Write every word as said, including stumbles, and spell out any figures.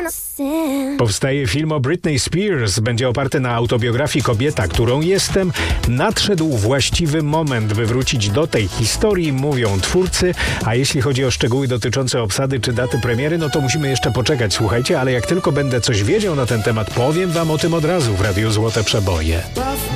Powstaje film o Britney Spears. Będzie oparty na autobiografii Kobieta, którą jestem. Nadszedł właściwy moment, by wrócić do tej historii, mówią twórcy. A jeśli chodzi o szczegóły dotyczące obsady czy daty premiery, no to musimy jeszcze poczekać, słuchajcie, ale jak tylko będę coś wiedział na ten temat, powiem wam o tym od razu w Radiu Złote Przeboje.